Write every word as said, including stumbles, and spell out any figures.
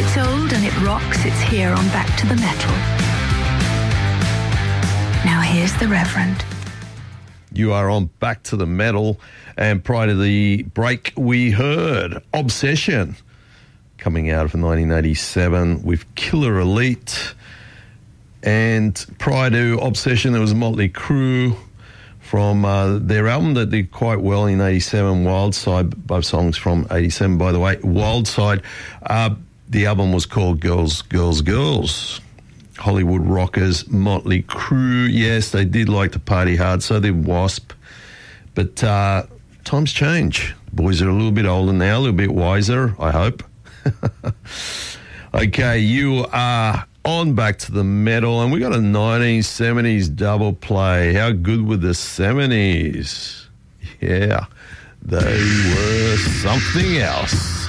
It's old and it rocks. It's here on Back to the Metal. Now here's the Reverend. You are on Back to the Metal, and prior to the break, we heard Obsession, coming out of nineteen eighty-seven with Killer Elite. And prior to Obsession, there was Motley Crue from uh, their album that did quite well in eighty-seven, Wildside. Both songs from eighty-seven, by the way. Wildside. Uh, the album was called Girls, Girls, Girls. Hollywood Rockers, Motley Crue. Yes, they did like to party hard, so did Wasp. But uh, times change. Boys are a little bit older now, a little bit wiser, I hope. Okay, you are on Back to the Metal, and we got a nineteen seventies double play. How good were the seventies? Yeah, they were something else.